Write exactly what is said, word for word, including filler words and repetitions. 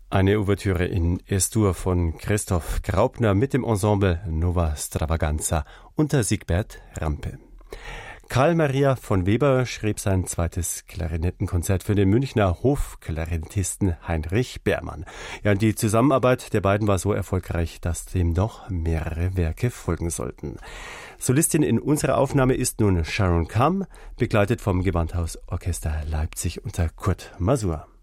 Eine Ouvertüre in Es-Dur von Christoph Graupner mit dem Ensemble Nova Stravaganza unter Siegbert Rampe. Karl Maria von Weber schrieb sein zweites Klarinettenkonzert für den Münchner Hofklarinettisten Heinrich Beermann. Ja, und die Zusammenarbeit der beiden war so erfolgreich, dass dem noch mehrere Werke folgen sollten. Solistin in unserer Aufnahme ist nun Sharon Kamm, begleitet vom Gewandhausorchester Leipzig unter Kurt Masur.